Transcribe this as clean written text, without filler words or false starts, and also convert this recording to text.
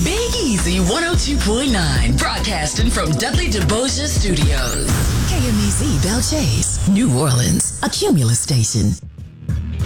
Big Easy 102.9, broadcasting from Dudley DeBoja Studios. KMEZ Belle Chase, New Orleans, a Cumulus station.